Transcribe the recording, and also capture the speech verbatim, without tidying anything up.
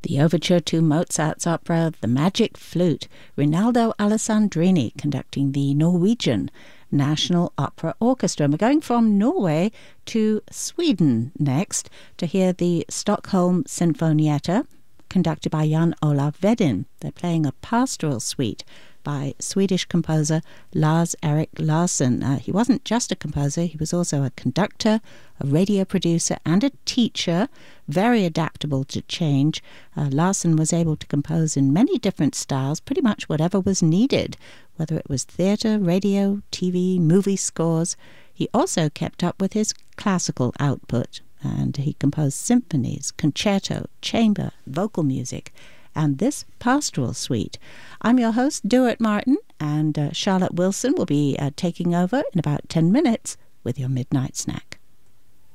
The overture to Mozart's opera The Magic Flute, Rinaldo Alessandrini conducting the Norwegian National Opera Orchestra. And we're going from Norway to Sweden next to hear the Stockholm Sinfonietta, conducted by Jan Olav Vedin. They're playing a pastoral suite by Swedish composer Lars-Erik Larsson. Uh, he wasn't just a composer, he was also a conductor, a radio producer, and a teacher, very adaptable to change. Uh, Larsson was able to compose in many different styles, pretty much whatever was needed, whether it was theatre, radio, T V, movie scores. He also kept up with his classical output, and he composed symphonies, concerto, chamber, vocal music, and this pastoral suite. I'm your host, Duart Martin, and uh, Charlotte Wilson will be uh, taking over in about ten minutes with your Midnight Snack.